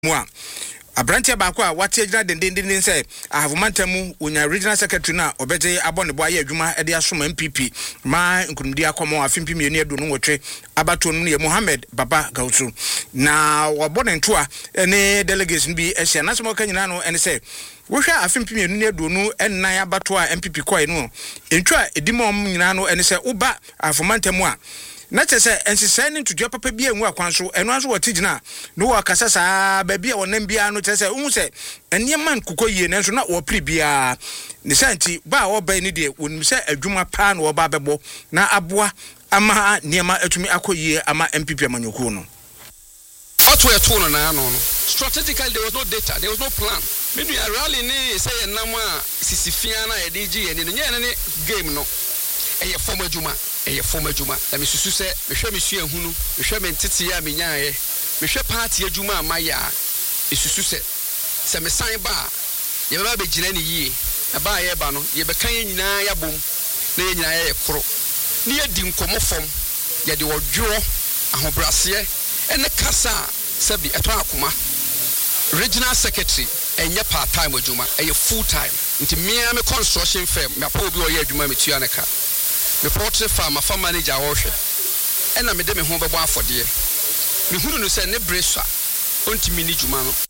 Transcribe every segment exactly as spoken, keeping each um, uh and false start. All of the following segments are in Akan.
Moi. Abrantia bakwa wate agina dendenden say ahavumantamu unya regional secretary na obeje abone boaye adwuma ede asoma M P P ma nkunumdi akomo afimpi mienu edo no wotwe abato no ye Mohammed Baba Gautu na wabone ntoa ene delegation bi ehia na somo kanyina no ene say wohwa afimpi mienu ne edo no ennan abato a M P P koi no entwa edimom nyina no ene say uba ahavumantamu a na chese ensise ni ntudua papa bia enwu akwanso eno aso wotigina no wakasa saa ba bia wonam bia no chese hu se enyeman kukoyie nenso na wo pri bia ne santi ba wo ba ni de wonim se adwuma pa na wo ba bebo na aboa ama niema atumi akoyie ama M P P amanyoku no what we told na no no strategically there was no data, there was no plan. Maybe a rally ni say enama sisifia na edg ene no nye ne game no eye former juma eye former juma na me susu se me hwe me sua hunu me hwe me ntete ya me nyaaye me hwe party adwuma amaya e susu se se me san ba ye ba be gina ni yie na ba ye ba no ye be kan nyina ya bom na ye nyina ye koro ni ye di nkomo fom ye de wodwo ahobrase ene kasa se bi eto akoma regional secretary enye part time adwuma eye full time nti me me construction firm me apo bi o ye adwuma me tua ne ka me portrait farm a farm manager wo hwe ena me de me ho bebo afode me hunu no se ne bresa ontimi ni dwuma no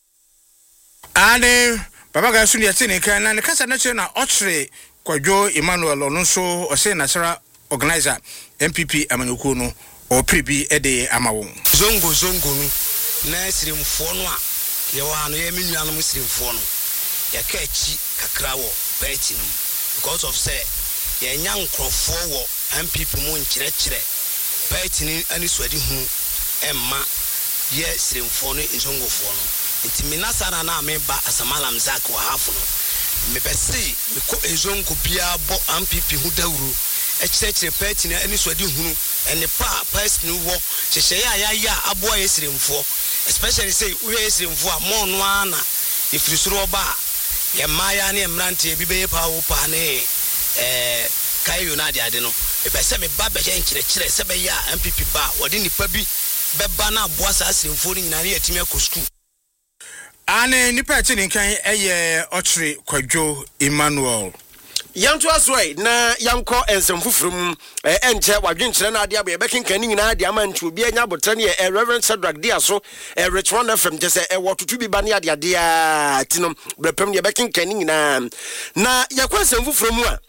ane baba ga sunu yete ne kan na ne kasa na che na ochre Kwadwo Emmanuel ono so o se na sara organizer M P P amanyoku no o prebi ede amawo zongo zongo no na sirimfo no a ye wa no ye menua no sirimfo no ya ka chi kakra wo party no because of say ye nya nkrofo wo M P P mu nkyere kyere party ni ani swadi hu emma ye sirimfo no izongofo no nti minasa na na me ba asamalam zak wa hafu no me pesi me ko ezongo bia bo M P P hu dawuru e kyere kyere party ni ani swadi hu ene pa party ni wo kyekye ya ya ya abo ye sirimfo especially say we ye sirimfo a mo no ana ifrisuro ba ye maya ne emrante bi be pa wo pa ne eh kayo na ade no e be se me ba be je nkire kire se be ya M P P ba wodi nipa bi be ba na aboa sa asimfo ni nyina ne yatimi akọ school ane nipa ti ni kan eye ochre Kwadwo Emmanuel yanto asoi na yanko ensemfufrum eh enche wadwenkyere na ade aba bekenkan ni nyina ade ama ntu obi anya botre ne eh Reverend Cedric dia so eh Richmond F M jese eh wotutu bi ba ne ade ade a tinom brepem ne bekenkan ni nyina na yakwa ensemfufrum a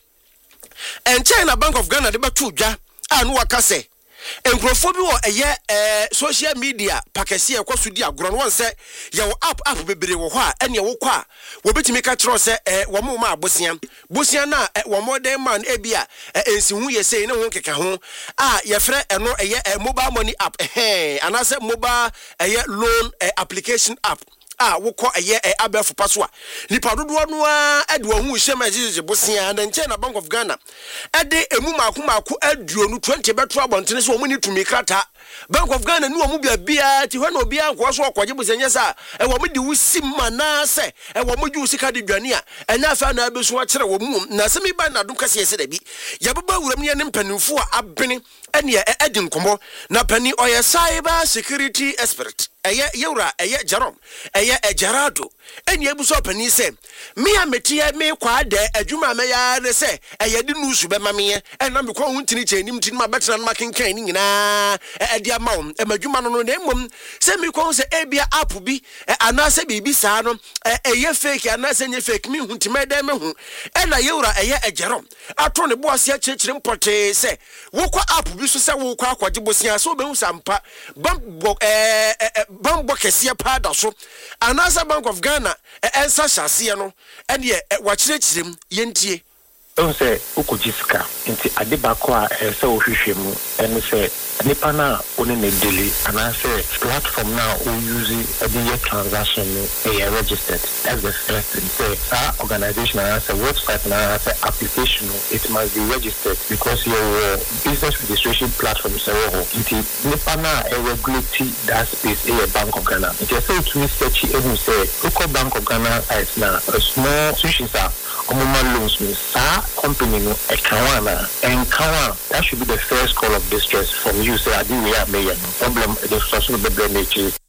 enche na Bank of Ghana de batu dwa anu wakase enkrofo bi wo eye eh social media pakese ekoso di agoro no wonse ye wo app app bebere wo ho a ene wo kwa a wo betimi ka tro se eh wo mo ma abosia bosia na wo modern man ebia ensihu ye sei ne ho keka ho a ye frɛ eno eye mobile money app eh anase mobile eye loan application app ah wokọ eye abefo paso a nipa dodo no a ede wo hu hye ma jeje bosia na nche na Bank of Ghana ede emu maako maako aduonu twenty beto abontene so omuni tumi krata Bank of Ghana ni omu bia bia ti hwe na obi anko so okoje bosenye sa e wo mudi wusim mana se e wo moju sika de dwane a enya afa na abesu a kire wo mu na se mi ba na dum kase yese da bi ya baba wuram ne ne mpanimfo a abene ene e edi nkomo na pani oye cyber security expert eye yewra eye Jarom eye ejarado eni ebuso pani se me ametie me kwa de adwuma me ya ne se eye di nusu be mame ena me kwa huntini chenim tin ma betena no makenkan ni nyina e dia mawo e madwuma no no na emom se me kwa se ebia app bi anase bibi saa no eye fake anase nye fake me huntima de me hu ena yewra eye ejarom ato ne boase a chechire mpote se wo kwa app bi so se wo kwa akwaje bosia so be hu sampa bambo eh bambo kese pa da so anasa Bank of Ghana ensa hyase no ene wa kirechirem yentie o se ukujisika nti ade bako a se ohwehwe mu ene se nipa na oni ne deli anase platform na o use ade your transaction no e registered as the first thing say our organization as a website na as application it must be registered because your business registration platform is a nti nipa na e regulate that space e Bank of Ghana it say to me search e who say local Bank of Ghana is na a small institution omoma loans me sa company no e kawana en kawa that should be the first call of distress from you say I do we are mayor problem the social problem nature